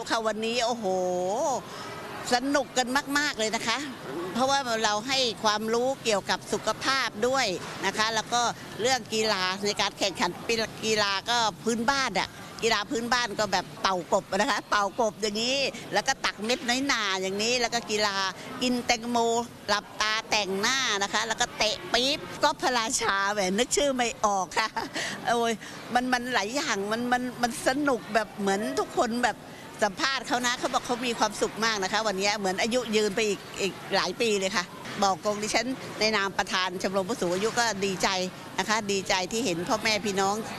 ค่ะวันนี้โอ้โหสนุกกันมากๆเลยนะคะเพราะว่าเราให้ความรู้เกี่ยวกับสุขภาพด้วยนะคะแล้วก็เรื่องกีฬาในการแข่งขันกีฬาก็พื้นบ้านอะกีฬาพื้นบ้านก็แบบเป่ากบนะคะเป่ากบอย่างนี้แล้วก็ตักเม็ดน้อยหนาอย่างนี้แล้วก็กีฬากินแตงโมหลับตาแต่งหน้านะคะแล้วก็เตะปี๊บก็พระราชาแหวนนึกชื่อไม่ออกค่ะโอ้ยมันหลายอย่างมันสนุกแบบเหมือนทุกคนแบบสัมภาษณ์เขานะเขาบอกเขามีความสุขมากนะคะวันนี้เหมือนอายุยืนไปอีกหลายปีเลยค่ะบอกตรงดิฉันในนามประธานชมรมผู้สูงอายุก็ดีใจนะคะดีใจที่เห็นพ่อแม่พี่น้อง